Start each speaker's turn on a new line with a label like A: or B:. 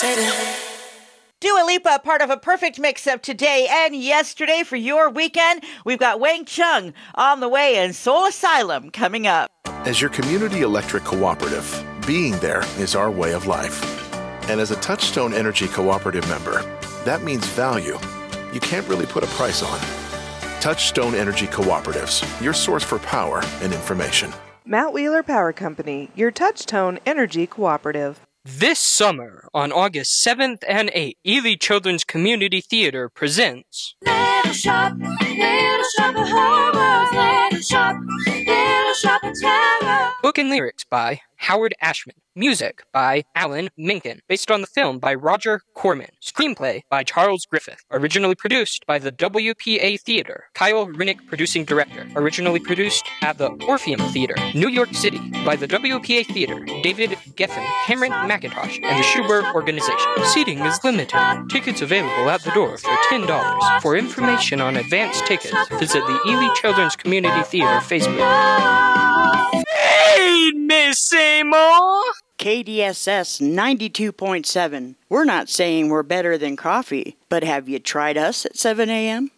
A: Dua Lipa, part of a perfect mix-up today and yesterday for your weekend. We've got Wang Chung on the way and Soul Asylum coming up.
B: As your community electric cooperative, being there is our way of life. And as a Touchstone Energy Cooperative member, that means value you can't really put a price on. Touchstone Energy Cooperatives, your source for power and information.
C: Mount Wheeler Power Company, your Touchstone Energy Cooperative.
D: This summer, on August 7th and 8th, Ely Children's Community Theater presents
E: Little shop of horrors, little shop of terror.
D: Book and lyrics by Howard Ashman. Music by Alan Menken, based on the film by Roger Corman. Screenplay by Charles Griffith. Originally produced by the WPA Theater. Kyle Rinnick, producing director. Originally produced at the Orpheum Theater, New York City, by the WPA Theater, David Geffen, Cameron McIntosh, and the Schubert Organization. Seating is limited. Tickets available at the door for $10. For information on advanced tickets, visit the Ely Children's Community Theater Facebook.
F: Hey, Miss Seymour!
G: KDSS 92.7. We're not saying we're better than coffee, but have you tried us at 7 a.m.?